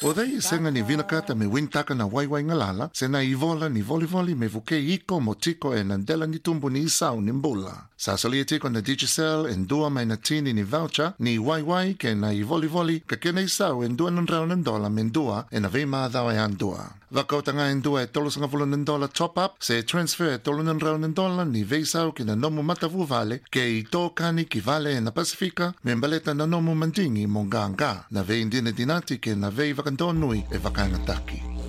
O dei senga ni vinakata me wintaka na waiwai ngalala, se na ivola ni volivoli me vuke iko mo tiko e nandela ni tumbu ni isau ni mbula. Sa salia tiko na Digicel en dua mai na tini ni voucher ni waiwai ke na i volivoli ka kena isau en dua nandrau nandola men dua e na vei maadhawa e andua. Wakautanga en dua e $30 top up se transfer e $30 ni veisau ki na nomu matavu vale ke i tō kani ki vale e na Pasifika me mbaleta na nomu mandingi mo nganga na vei indina dinati ke na vei wakandonui e wakangataki.